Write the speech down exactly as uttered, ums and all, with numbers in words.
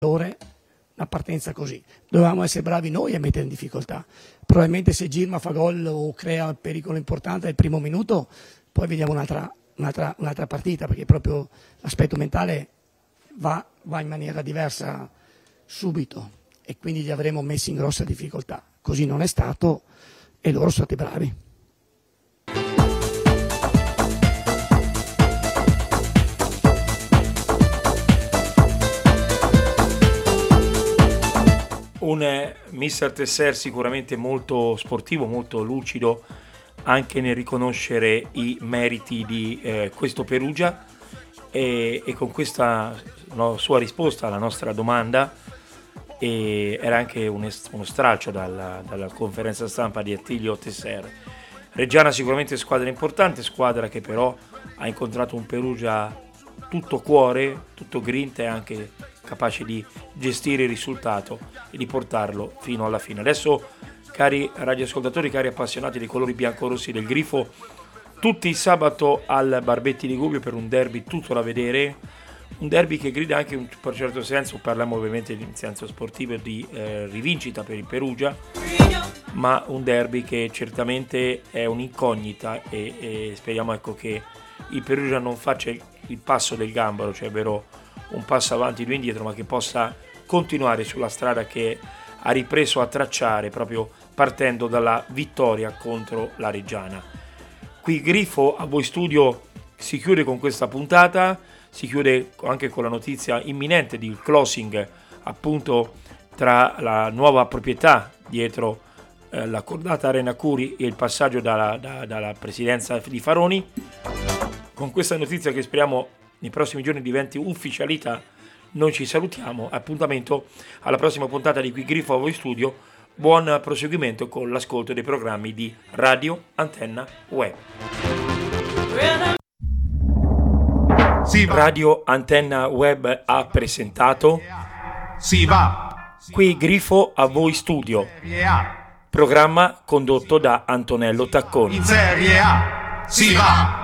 una partenza così. Dovevamo essere bravi noi a mettere in difficoltà. Probabilmente se Girma fa gol o crea un pericolo importante al primo minuto, poi vediamo un'altra, un'altra, un'altra partita, perché proprio l'aspetto mentale va, va in maniera diversa subito e quindi li avremo messi in grossa difficoltà. Così non è stato e loro sono stati bravi. Un eh, mister Tesser sicuramente molto sportivo, molto lucido anche nel riconoscere i meriti di eh, questo Perugia e, e con questa no, sua risposta alla nostra domanda e era anche un est- uno stralcio dalla, dalla conferenza stampa di Attilio Tesser. Reggiana sicuramente squadra importante, squadra che però ha incontrato un Perugia tutto cuore, tutto grinta e anche capace di gestire il risultato e di portarlo fino alla fine. Adesso, cari radioascoltatori, cari appassionati dei colori biancorossi del Grifo, tutti il sabato al Barbetti di Gubbio per un derby tutto da vedere, un derby che grida anche in un certo senso, parliamo ovviamente in senso sportivo, di eh, rivincita per il Perugia, ma un derby che certamente è un'incognita e, e speriamo ecco che il Perugia non faccia il, il passo del gambero, cioè ovvero un passo avanti e due indietro, ma che possa continuare sulla strada che ha ripreso a tracciare proprio partendo dalla vittoria contro la Reggiana. Qui Grifo a voi studio si chiude con questa puntata, si chiude anche con la notizia imminente di closing appunto tra la nuova proprietà dietro eh, la cordata Arena Curi e il passaggio dalla, da, dalla presidenza di Faroni. Con questa notizia che speriamo nei prossimi giorni diventi ufficialità, noi ci salutiamo, appuntamento alla prossima puntata di Qui Grifo a voi studio, buon proseguimento con l'ascolto dei programmi di Radio Antenna Web. Si va. Radio Antenna Web ha presentato Si va. Qui Grifo a voi studio, Serie A. programma condotto da Antonello Tacconi. In Serie A. Si va.